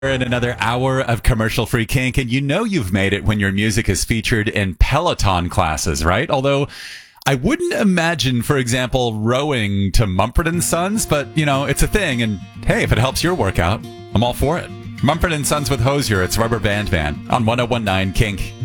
In another hour of commercial-free kink, and you know you've made it when your music is featured in Peloton classes, right? Although I wouldn't imagine, for example, rowing to Mumford & Sons, but, you know, it's a thing, and hey, if it helps your workout, I'm all for it. Mumford & Sons with Hosier, it's Rubber Band Man on 1019 Kink.